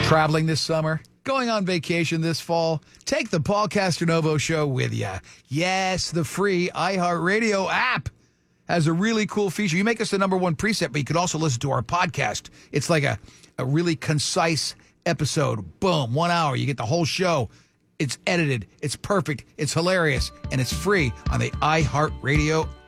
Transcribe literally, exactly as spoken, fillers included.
Traveling this summer? Going on vacation this fall? Take the Paul Castronovo Show with you. Yes, the free iHeartRadio app has a really cool feature. You make us the number one preset, but you can also listen to our podcast. It's like a, a really concise episode. Boom, one hour. You get the whole show. It's edited. It's perfect. It's hilarious. And it's free on the iHeartRadio